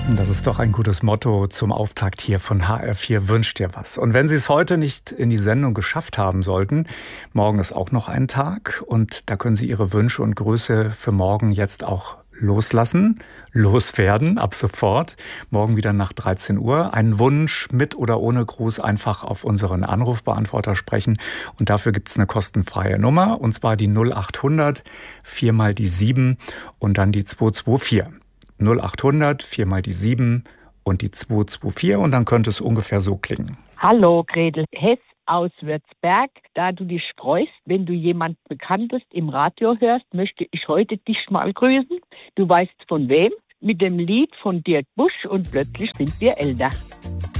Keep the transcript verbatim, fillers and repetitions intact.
Das ist doch ein gutes Motto zum Auftakt hier von H R vier wünscht dir was. Und wenn Sie es heute nicht in die Sendung geschafft haben sollten, morgen ist auch noch ein Tag und da können Sie Ihre Wünsche und Grüße für morgen jetzt auch loslassen, loswerden, ab sofort. Morgen wieder nach dreizehn Uhr. Einen Wunsch mit oder ohne Gruß einfach auf unseren Anrufbeantworter sprechen. Und dafür gibt es eine kostenfreie Nummer, und zwar die null acht hundert vier mal die sieben und dann die zwei zwei vier. null acht hundert vier mal die sieben und die zwei zwei vier und dann könnte es ungefähr so klingen. Hallo Gretel Hess aus Würzberg. Da du dich freust, wenn du jemand Bekanntes im Radio hörst, möchte ich heute dich mal grüßen. Du weißt von wem? Mit dem Lied von Dirk Busch und Plötzlich sind wir älter.